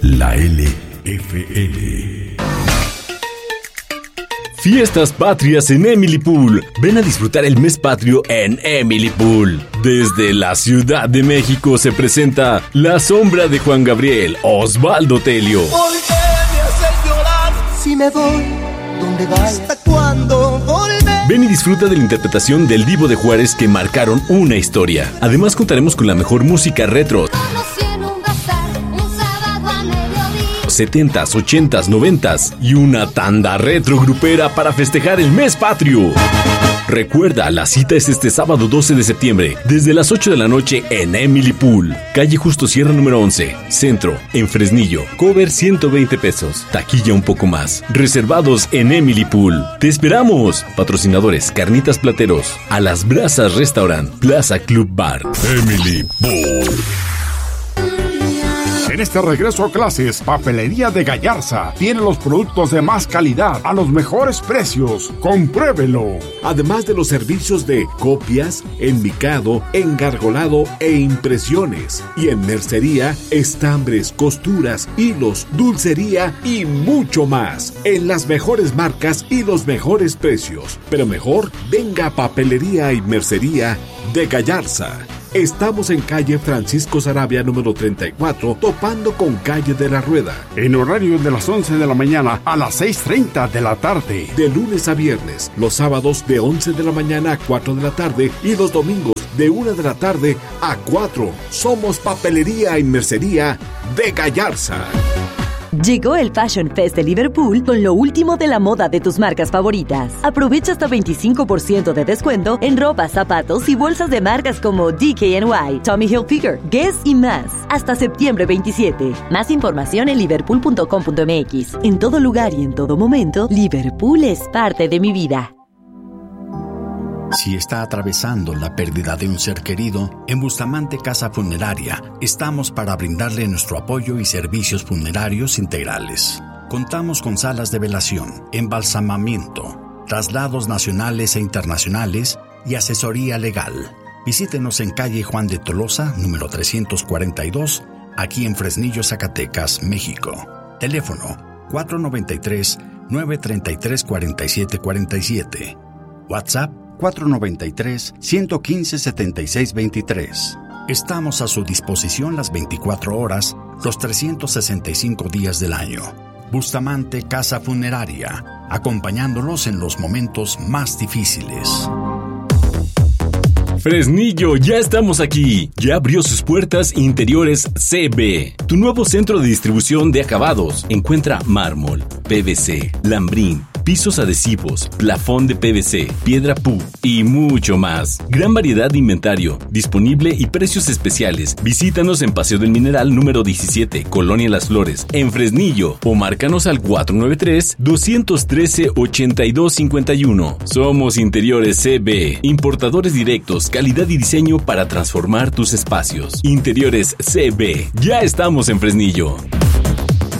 la LFL. Fiestas patrias en Emily Pool. Ven a disfrutar el mes patrio en Emily Pool. Desde la Ciudad de México se presenta La Sombra de Juan Gabriel, Osvaldo Telio. ¿Por qué me haces llorar si me voy? ¿Dónde vas? ¿Hasta cuándo volver? Ven y disfruta de la interpretación del Divo de Juárez que marcaron una historia. Además contaremos con la mejor música retro. 70s, 80s, 90s y una tanda retro grupera para festejar el mes patrio. Recuerda, la cita es este sábado 12 de septiembre, desde las 8 de la noche en Emily Pool, calle Justo Sierra número 11, Centro, en Fresnillo. Cover 120 pesos, taquilla un poco más. Reservados en Emily Pool. ¡Te esperamos! Patrocinadores: Carnitas Plateros, A las Brasas Restaurant, Plaza Club Bar. Emily Pool. En este regreso a clases, Papelería de Gallarza tiene los productos de más calidad a los mejores precios. ¡Compruébelo! Además de los servicios de copias, enmicado, engargolado e impresiones. Y en mercería, estambres, costuras, hilos, dulcería y mucho más. En las mejores marcas y los mejores precios. Pero mejor, venga a Papelería y Mercería de Gallarza. Estamos en calle Francisco Sarabia número 34, topando con calle de la Rueda. En horario de las 11 de la mañana a las 6:30 de la tarde. De lunes a viernes, los sábados de 11 de la mañana a 4 de la tarde y los domingos de 1 de la tarde a 4. Somos Papelería y Mercería de Gallarza. Llegó el Fashion Fest de Liverpool con lo último de la moda de tus marcas favoritas. Aprovecha hasta 25% de descuento en ropa, zapatos y bolsas de marcas como DKNY, Tommy Hilfiger, Guess y más. Hasta septiembre 27. Más información en liverpool.com.mx. En todo lugar y en todo momento, Liverpool es parte de mi vida. Si está atravesando la pérdida de un ser querido, en Bustamante Casa Funeraria estamos para brindarle nuestro apoyo y servicios funerarios integrales. Contamos con salas de velación, embalsamamiento, traslados nacionales e internacionales y asesoría legal. Visítenos en calle Juan de Tolosa, número 342, aquí en Fresnillo, Zacatecas, México. Teléfono 493-933-4747. WhatsApp 493-115-7623. Estamos a su disposición las 24 horas, los 365 días del año. Bustamante Casa Funeraria, acompañándolos en los momentos más difíciles. Fresnillo, ya estamos aquí. Ya abrió sus puertas Interiores CB, tu nuevo centro de distribución de acabados. Encuentra mármol, PVC, lambrín, pisos adhesivos, plafón de PVC, piedra PU y mucho más. Gran variedad de inventario disponible y precios especiales. Visítanos en Paseo del Mineral número 17, Colonia Las Flores, en Fresnillo, o márcanos al 493-213-8251. Somos Interiores CB, importadores directos, calidad y diseño para transformar tus espacios. Interiores CB, ya estamos en Fresnillo.